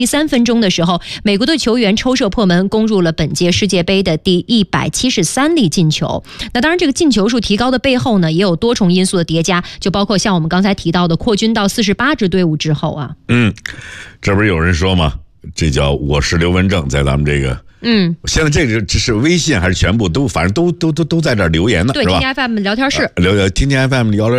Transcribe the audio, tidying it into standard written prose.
第3分钟的时候，美国队球员抽射破门，攻入了本届世界杯的第173粒进球。那当然，这个进球数提高的背后呢，也有多重因素的叠加，就包括像我们刚才提到的扩军到48支队伍之后啊。 这不是有人说吗？这叫我是刘文正，在咱们这个。现在这是微信还是全部都，反正都在这儿留言呢， 对， 是吧？ 天天 FM 聊天室， 天天 FM 聊天